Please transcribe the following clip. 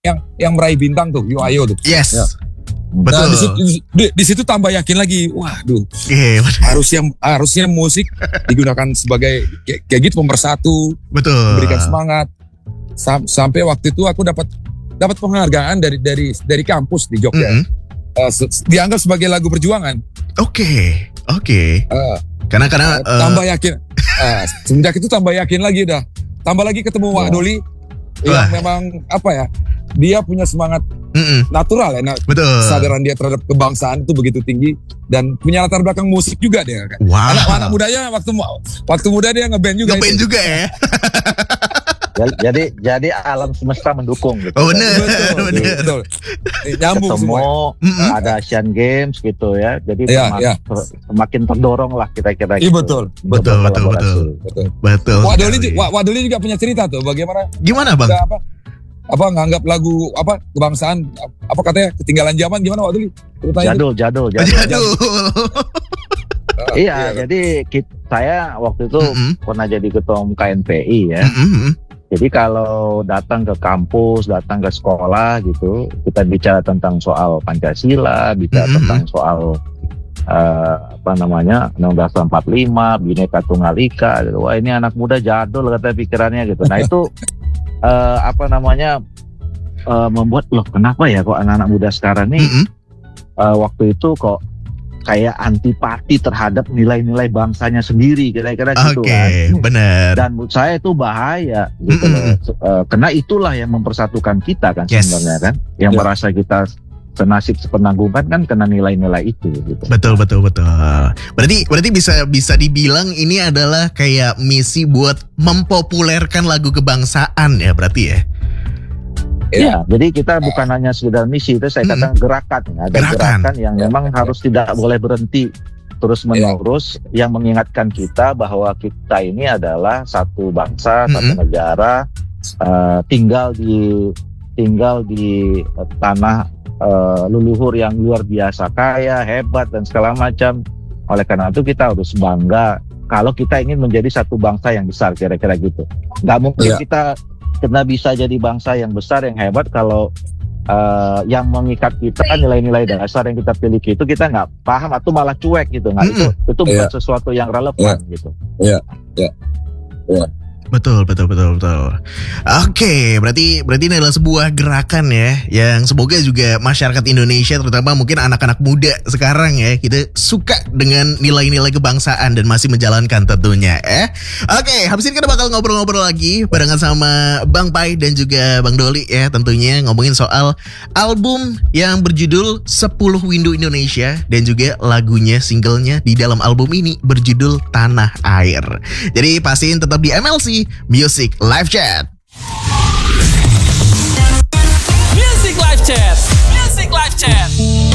yang meraih bintang tuh, Yo Ayo tuh. Yes. Ya. Betul. Nah, di situ tambah yakin lagi. Waduh. Harusnya musik digunakan sebagai kayak gitu pemersatu. Betul. Memberikan semangat. Sampai waktu itu aku dapat penghargaan dari kampus di Jogja. Dianggap sebagai lagu perjuangan. Oke. Karena tambah yakin. Semenjak itu tambah yakin lagi dah. Tambah lagi ketemu Wak Doli yang memang apa ya? Dia punya semangat natural ya. Betul. Kesadaran dia terhadap kebangsaan itu begitu tinggi dan punya latar belakang musik juga dia kan. Wow. Anak mudanya waktu muda dia ngeband juga. Ngeband juga ya. Jadi alam semesta mendukung gitu. Oh benar. Betul. Nyambung ketemu semua. Ada Asian Games gitu ya. Jadi semakin terdorong lah kira-kira gitu. Betul. Wak Doli juga punya cerita tuh bagaimana. Gimana Bang? Apa nganggap lagu kebangsaan katanya ketinggalan zaman gimana Wak Doli? Jadul. Iya, jadi saya waktu itu pernah jadi ketua umum KNPI ya. Jadi kalau datang ke kampus, datang ke sekolah gitu, kita bicara tentang soal Pancasila, bicara tentang soal Undang-Undang 45, Bhinneka Tunggal Ika gitu. Wah, ini anak muda jadul kata pikirannya gitu. Nah, itu membuat loh kenapa ya kok anak-anak muda sekarang nih waktu itu kok kayak antipati terhadap nilai-nilai bangsanya sendiri kira-kira gitu kan. Benar. Dan menurut saya itu bahaya gitu loh. Karena itulah yang mempersatukan kita kan sebenarnya kan. Yang merasa kita senasib sepenanggungan kan kena nilai-nilai itu gitu. Betul. Berarti bisa dibilang ini adalah kayak misi buat mempopulerkan lagu kebangsaan ya berarti ya. Iya, jadi kita bukan hanya sekedar misi, itu saya katakan gerakan. Ada gerakan yang memang harus tidak boleh berhenti terus menerus yang mengingatkan kita bahwa kita ini adalah satu bangsa, satu negara, tinggal di tanah leluhur yang luar biasa kaya, hebat dan segala macam. Oleh karena itu kita harus bangga kalau kita ingin menjadi satu bangsa yang besar kira-kira gitu. Nggak mungkin kita karena bisa jadi bangsa yang besar, yang hebat kalau yang mengikat kita nilai-nilai dasar yang kita miliki itu kita nggak paham atau malah cuek gitu. Itu bukan sesuatu yang relevan gitu. Iya. Betul. Oke, berarti ini adalah sebuah gerakan ya, yang semoga juga masyarakat Indonesia, terutama mungkin anak-anak muda sekarang ya, kita suka dengan nilai-nilai kebangsaan dan masih menjalankan tentunya. Oke, habis ini kita bakal ngobrol-ngobrol lagi barengan sama Bang Pai dan juga Bang Doli ya, tentunya ngomongin soal album yang berjudul 10 Windu Indonesia dan juga lagunya, singlenya di dalam album ini berjudul Tanah Air. Jadi pastiin tetap di MLC Music Live Chat.